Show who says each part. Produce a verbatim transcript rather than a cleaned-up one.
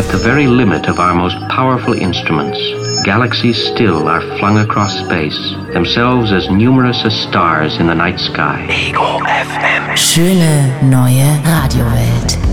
Speaker 1: At the very limit of our most powerful instruments, galaxies still are flung across space, themselves as numerous as stars in the night sky.
Speaker 2: Ego F M.
Speaker 3: Schöne neue Radiowelt.